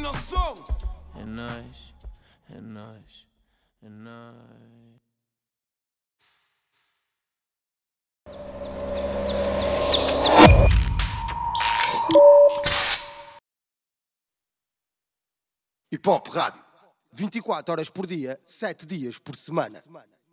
noção. É nóis, é nóis, é nóis. Hip Hop Rádio, 24 horas por dia, 7 dias por semana.